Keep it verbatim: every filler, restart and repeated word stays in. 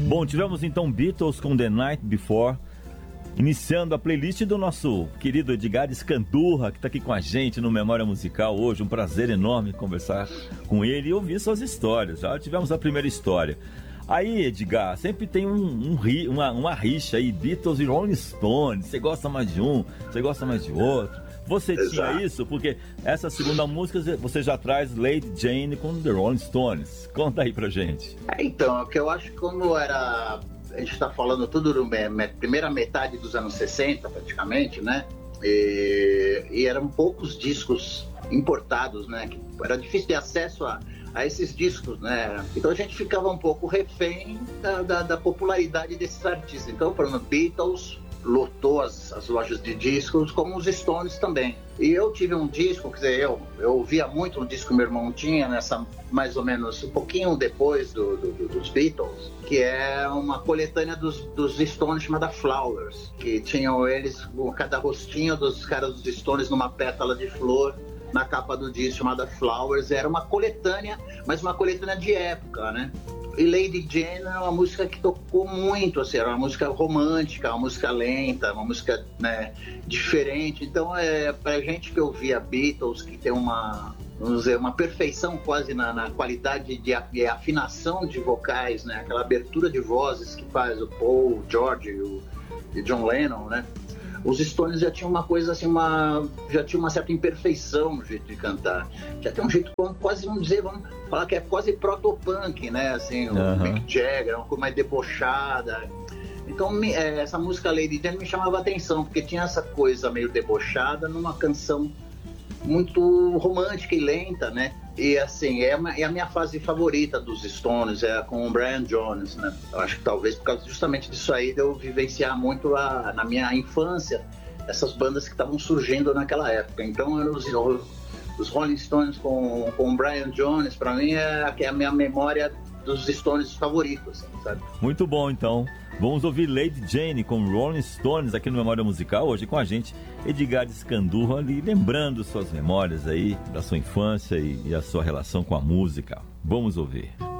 Bom, tivemos então Beatles com The Night Before, iniciando a playlist do nosso querido Edgar Escandurra, que está aqui com a gente no Memória Musical hoje. Um prazer enorme conversar com ele e ouvir suas histórias. Já tivemos a primeira história. Aí, Edgar, sempre tem um, um, uma, uma rixa aí, Beatles e Rolling Stones. Você gosta mais de um, você gosta mais de outro. Você Exato. Tinha isso? Porque essa segunda música você já traz Lady Jane com The Rolling Stones. Conta aí pra gente. É, então, o que eu acho que como era... A gente está falando tudo na primeira metade dos anos sessenta, praticamente, né? E, e eram poucos discos importados, né? Que era difícil ter acesso a, a esses discos, né? Então a gente ficava um pouco refém da, da, da popularidade desses artistas. Então, por exemplo, Beatles lotou as, as lojas de discos, como os Stones também. E eu tive um disco, quer dizer, eu, eu ouvia muito um disco que meu irmão tinha, nessa, mais ou menos um pouquinho depois do, do, do, dos Beatles, que é uma coletânea dos, dos Stones chamada Flowers, que tinham eles, cada rostinho dos caras dos Stones numa pétala de flor, na capa do disco chamada Flowers. Era uma coletânea, mas uma coletânea de época, né? E Lady Jane é uma música que tocou muito, assim, era uma música romântica, uma música lenta, uma música, né, diferente. Então, é, pra gente que ouvia Beatles, que tem uma, vamos dizer, uma perfeição quase na, na qualidade de, de afinação de vocais, né, aquela abertura de vozes que faz o Paul, o George e o e John Lennon, né? Os Stones já tinham uma coisa assim, uma, já tinha uma certa imperfeição no jeito de cantar. Já tem um jeito, quase, vamos dizer, vamos falar que é quase proto-punk, né? Assim, o uhum. Mick Jagger, uma coisa mais debochada. Então, me, é, essa música Lady Jane me chamava a atenção, porque tinha essa coisa meio debochada numa canção muito romântica e lenta, né? E assim, é, uma, é a minha fase favorita dos Stones, é com o Brian Jones, né? Eu acho que talvez por causa justamente disso aí, de eu vivenciar muito a, na minha infância essas bandas que estavam surgindo naquela época. Então, eram os, os Rolling Stones com, com o Brian Jones, para mim, é, é a minha memória dos Stones favoritos, assim, sabe? Muito bom, então. Vamos ouvir Lady Jane com Rolling Stones aqui no Memória Musical. Hoje com a gente, Edgar Escandurra, ali lembrando suas memórias aí da sua infância e, e a sua relação com a música. Vamos ouvir.